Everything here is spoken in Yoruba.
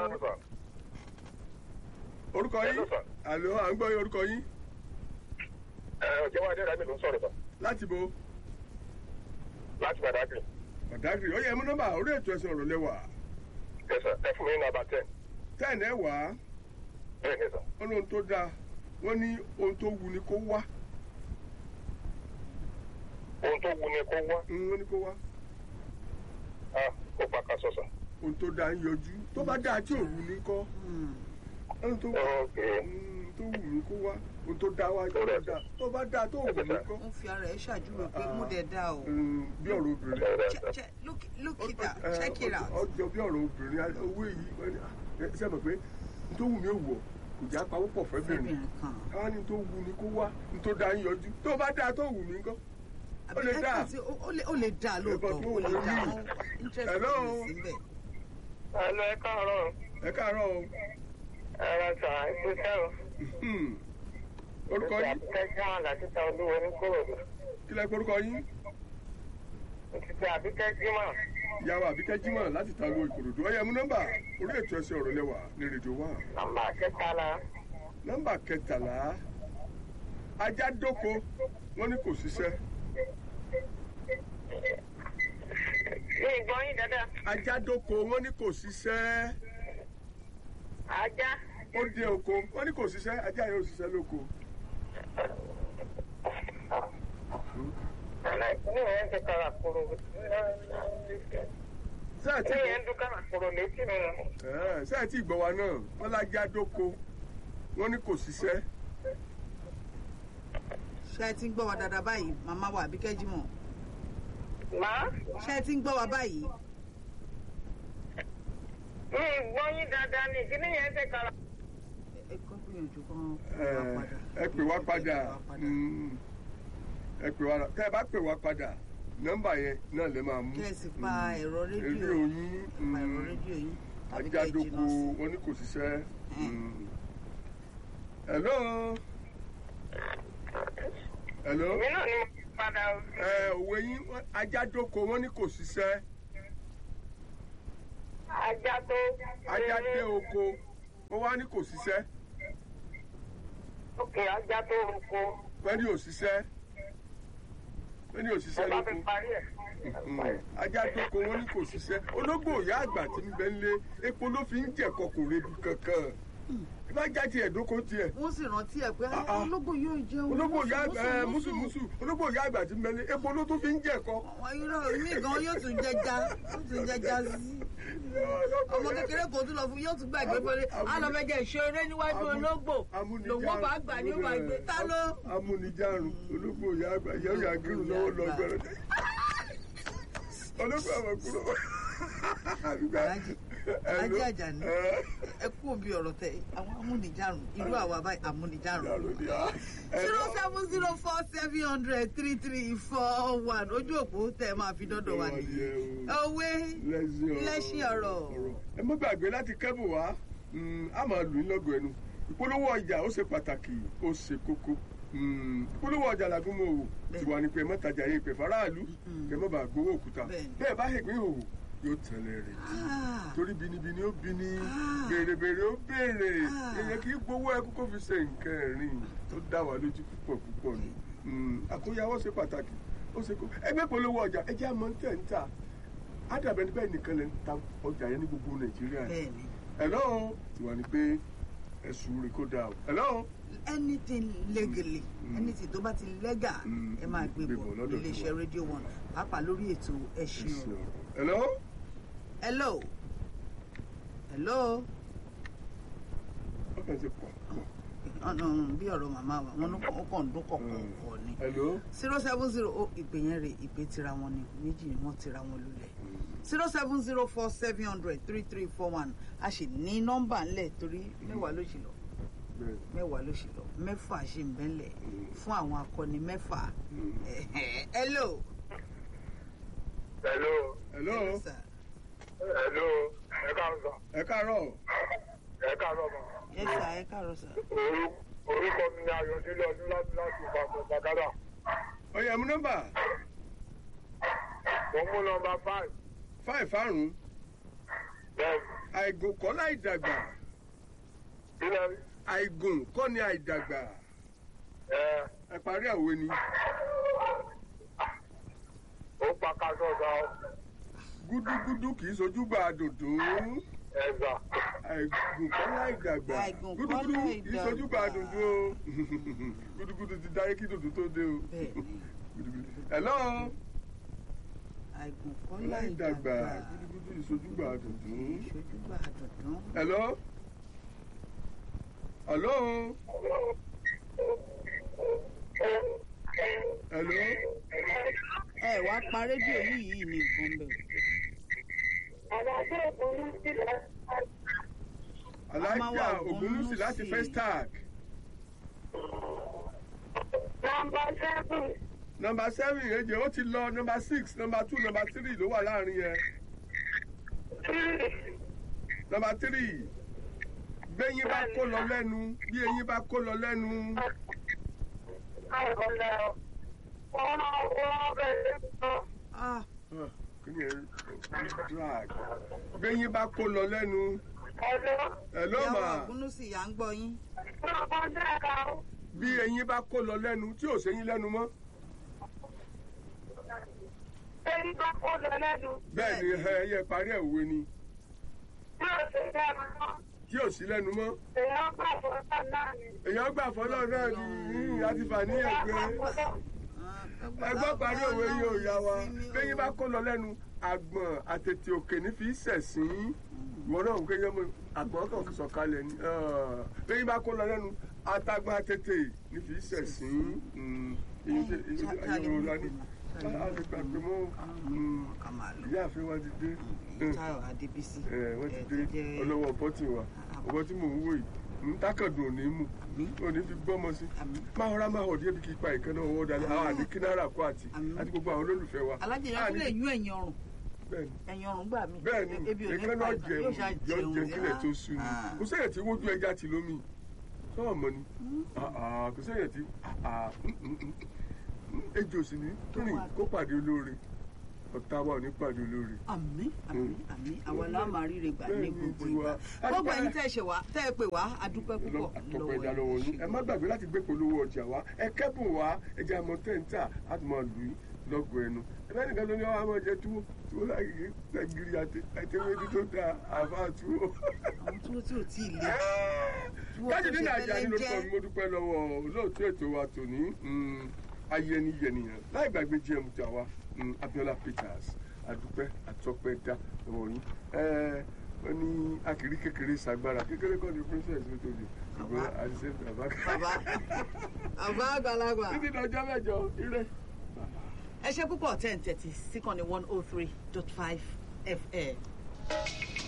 orúkọ yín àlọ́ à ń gbọ́ yín orúkọ yín. Ọ̀jẹ̀wá Adéramí ló ń sọ̀rọ̀ sọ. Láti bo. Láti Badagry. Badagry ó yẹ mú nọ́mbà orí ètò ẹ̀sìn ọ̀rọ̀ lẹ́wà. Yes sir, ẹ fún mi ní nọ́mbà 10. 10 ẹ wà á. Bẹ́ẹ̀ ni sir. Wọ́n ní ohun tó dáa wọ́n ní ohun tó wù ní kó wá. Ohun tó wù ní kó wá. Wọ́n ní kó wá. Ó pa ká sọ sọ. Ohun tó dáa ń yọjú tó bá dáa tí ò wù ní kọ́. Ohun tó wù ní kó wá. Ohun tó dáa wá tó dáa tó bá dáa tó wù ní kọ́. Ó fi ara ẹ̀ ṣàjúwe pé mú dẹ̀ dá o. Bí ọ̀rọ̀ obìnrin. Look it out, check it out. Ọjọ́ bí ọ̀rọ̀ obìnrin owó yìí ṣe mọ̀ pé n tó wù ní òwò kò já pawó pọ̀ fẹ́ bẹ̀rẹ̀ káwá ní tó wù ní kó wá n tó dáa ń yọjú tó bá dáa tó wù ní kọ́. Ó lè dáa. Ó lè dáa lóòótọ́ ó lè dáa ó interest síbẹ̀. Hello, ẹ káàárọ̀. Ẹ káàárọ̀ o. Ẹ̀rọ sà ẹ̀kú sẹ́wọ̀n. Orúkọ yín. Àbíkẹ́ láti ta olúwo ní Kòròdú. Kí lẹ pé orúkọ yín? Òtítọ́ Àbíkẹ́ Jímọ̀. Ìyàwó Àbíkẹ́ Jímọ̀ láti ta lu Ìkòròdú. Ó yẹ mú nọ́mbà orí ètò ẹ̀sìn ọ̀rọ̀ lẹ́wà ní rédíò wa. Nọ́mbà 13. Nọ́mbà 13. Ajá dóko wọ́n ní kò ṣiṣẹ́. Ní ìgbọ́n yín dáadáa. Ajá dóko wọ́n ní kò ṣiṣẹ́. Ajá. Ó dé oko wọ́n ní kò ṣiṣẹ́ ajá yóò ṣiṣẹ́ lóko. Ní ìyẹn ń ṣe kàràkòrò. Ní ìyẹn ń dún kàràkòrò létí mi. Ṣé tí ìgbọ́ wa náà wọ́n lájá dóko wọ́n ní kò ṣiṣẹ́. Ṣé ẹ ti ń gbọ́ wa dáadáa báyìí màmá wa Àbíkẹ́ Jímọ̀? Má. Ṣé ẹ ti ń gbọ́ wa báyìí? Ní ìgbọ́n yín dáadáa ni kí ní ìyẹn ń ṣe kàràkòrò. Ẹ kọ́ gbìyànjú kan ẹ pè wá padà. Ẹ pè wá tẹ́ ẹ bá pè wá padà nọ́mbà yẹn náà lè máa mú. Kẹ́ ẹ sì pa ẹ̀rọ rédíò yín. Pa ẹ̀rọ rédíò yín. Ajá dóko wọ́n ní kò ṣiṣẹ́. Hello. Hello. Èmi náà ni mo padà. Òwe yín ajá dóko wọ́n ní kò ṣiṣẹ́. Ajá tó. Ajá dé oko wọ́n wá ní kò ṣiṣẹ́. Òkè ajá tó oko. Wọ́n ní òṣìṣẹ́. Wọ́n ní òṣìṣẹ́ lóko. Ẹ bá mi parí ẹ̀. Ajá dóko wọ́n ní kò ṣiṣẹ́. Ológbò ìyá àgbà tí ń bẹ lé epo ló fi ń jẹ̀kọ kò rebi kankan. Bá já tiẹ̀ dóko tiẹ̀. Wọ́n sì rántí ẹ̀ pé ológbò yóò jẹun. Ológbò ìyá àgbà mùsùlùmùsù ológbò ìyá àgbà tí ń bẹ lé epo ló tún fi ń jẹ̀kọ. Irọ́ mi gan yóò tún jẹja sí. Ọmọ kékeré kò tún lọ fún yóò tún gbàgbé pé alọ́mẹjẹ ìṣeré níwájú ológbò lòun bá gbà ní òun àgbẹ̀ tá ló. Amúnijárun ológbò ìyá àgbà ìyá ìyá kírun lọ́wọ́ lọ gbẹrẹ. Ológbò àwọn kúrò. Ajé Àjàní ẹ kú òbí ọ̀rọ̀ tẹ àwọn amúnijárun irú àwa báyìí amúnijárun. 07047003341 ojú òpó tẹ máa fi dọ́dọ̀ wa nìyí. Òwe lẹ́sìn ọ̀rọ̀. Ẹ má gbàgbé láti kẹ́bù wá a máa lù ní lọ́gọ̀ ẹnu ìpolówó ọjà ó ṣe pàtàkì ó ṣe kókó ìpolówó ọjà làgúnmọ̀ òwò tiwa ni pé mọ́tajà yẹn pè faraàlú kẹ́ mọ́ bá gbowó òkúta bẹ́ẹ̀ bá hẹ̀gbìn òwò yóò tẹ̀lé rẹ̀ torí binibini ó bini bèrèbèrè ó bèrè èèyàn kì í gbowó ẹkú kó fi ṣe nǹkan ẹ̀rìn tó dá wa lójú púpọ̀ púpọ̀ ni àkóyawọ́ ṣe pàtàkì ó ṣe kó ẹgbẹ́ polówó ọjà ẹjẹ́ àmọ́ tẹ̀ ń ta ádàbẹ̀ níbẹ̀ nìkan lẹ́ ń ta ọjà yẹn ní gbogbo Nàìjíríà hello tiwa ni pé ẹ̀sùn rẹ̀ kó dáa o hello. Anything legally anything tó bá ti legal ẹ máa gbé bọ̀ iléeṣẹ́ rédíò wọn pàápàá lórí ètò ẹ̀sìn ọ̀rọ̀. hello. hello. hello. ọkàn ti pọ̀. bí ọ̀rọ̀ màmá wa wọn kàn ń dún kọ̀ọ̀kọ̀ ni. hello. 070 ìpè yẹn rè ìpè tira wọn ni méjì ni wọ́n tira wọn lulẹ̀. 07047003341 a sì ní nọ́mbà ńlẹ̀ torí mẹ́wàá ló ṣì lọ. Mẹ́fà ṣì ń bẹ́lẹ̀ fún àwọn akọni mẹ́fà. Hello. Hello. Hello. Hello. Ẹ káàárọ̀ sà. Ẹ káàárọ̀. Ẹ káàárọ̀ ma. Yes sir, ẹ káàárọ̀ sà. Orúkọ mi ni Ayọ̀délé ọdún láti Ìbàdàn Gbàgádà. Ó yá mú nọ́mbà. Mo mú nọ́mbà 5. 5 fárùn. Bẹ́ẹ̀ni. àìgùn kọ́ láì dàgbà. Kílẹ̀ rí. Àìgùn kọ́ ni àìdàgbà. Ẹ parí àwọ̀ ni. Ó pa kaṣọ ga ọ. Gúdúgúdú kì í sojúgbà dòdò. Ẹ̀gbà. Àìgùn kọ́ láì dàgbà. Àìgùn kọ́ Gúdúgúdú láì kì í sojúgbà dàgbà. dòdò o. Gúdúgúdú ti darí kí dòdò tó dé o. Bẹ́ẹ̀ni. Gúdúgúdú. Hello. Àìgùn kọ́ Láì láì dàgbà. dàgbà. Gúdúgúdú ìsojúgbà dòdò. Ìṣojúgbà àdọ̀dán. Hello. Hello. Hello. Ẹ wá pa rédíò yìí ní nǹkan bẹ̀. Alájà Ògúnlùsì láti Festac. Nọ́mbà 7 èjè ó ti lọ nọ́mbà 6 nọ́mbà 2 nọ́mbà 3 ló wà láàrin yẹn. Nọ́mbà 3 bẹ́yìn bá kó lọ lẹ́nu bí eyín bá kó lọ lẹ́nu. Kí ni ẹ drag bẹ́yìn bá kó lọ lẹ́nu. Hello Ìyàwó ma. Ògúnlùsì yà ń gbọ́ yín. Bí eyín bá kó lọ lẹ́nu tí ò séyín lẹ́nu mọ́. Bẹ́ẹ̀ ni ẹyẹ parí ẹ̀ òwe ni tí ò sí lẹ́nu mọ́. Èèyàn gbà fọ́lọ́ náà ni àti fàníyàn pé ẹgbọ́n parí òwe yìí ò yá wa. Bẹ́yìn bá kó lọ lẹ́nu àgbọ̀n àtètè òkè ní fi sẹ̀sìn. Ìwọ náà ń kéye mọ́ àgbọ̀n kan sọ̀kalẹ̀ ni. Bẹ́yìn bá kó lọ lẹ́nu àtàgbọ̀n àtètè ní fi sẹ̀sìn. Àgbàgbé mọ́ ìyáàfin wa ti dé. Táyọ̀ Adébísí. Wọ́n ti dé ọlọ́wọ́ bọ́tì wa. Ọ̀bọ tí mò ń wò yìí ń tákàdùn òní mú òní fi gbọ́mọ sí. Máa rọra máa hàn díẹ̀ bí kì í pa ìkànnà ọwọ́ dalẹ̀ àwọn àdínkì náírà kó àti gbogbo àwọn olólùfẹ́ wa. Alájẹ yẹn tún lè yún ẹ̀yìn ọrùn. Ẹ̀yìn ọrùn gbà mí. Bẹ́ẹ̀ni ìkànnà yóò ṣá jẹun jẹun jẹ kílẹ̀ tó sú ni. Kò sẹ́yìn tí wójú ẹja ti lómi. Sọ́wọ́n mọ́ ni. Kò sẹ́yìn tí ejò sì ní rìn kó pàdé olóore. Ọ̀tá wa ò ní pàdé olóore. Àmín àmín àmín àwọn aláàmà ríre gbà ní gbogbo ìgbà. Gbogbo ẹ̀yin tẹ́ ẹ pè wá adúpẹ́ púpọ̀ àtọ̀pẹ́ ìdá lọ́wọ́ yín. Ẹ má gbàgbé láti gbé polówó ọjà wa. Ẹ kẹ́bùn wa ẹja àmọ́ tẹ́ǹtà àti máa lù í lọ́gọ̀ ẹnu. Ẹgbẹ́ nìkan ló ní ọ̀hún àmọ́ jẹ túwó láyé Nàìjírí àtẹwédú tó da àfa túwó. Àwọn túwó tí ò tí ì lé. Kájí ní Nàìjíríà ní lórúkọ mi mo dúpẹ́ lọ́wọ́ olóòtú ètò wa tòní ayẹniyẹniyàn láì gbàgbé GM tàwa Abiola Peters adúpẹ́ àtọpẹ́ dá lọ́wọ́ yín. Wọ́n ní akiri kékeré sagbára kékeré kọ́ ni princess ló tóbi ṣùgbọ́n àdìsẹ́ bàbá àgbàlagbà. títí dọjọ́ mẹ́jọ ire. Ẹ ṣé púpọ̀ 10:30 síkànnì 103.5 FM.